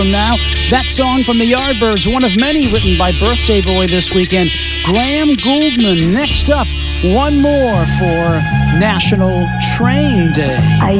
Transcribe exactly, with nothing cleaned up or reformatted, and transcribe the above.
Now, that song from the Yardbirds, one of many written by Birthday Boy this weekend, Graham Gouldman. Next up, one more for National Train Day. I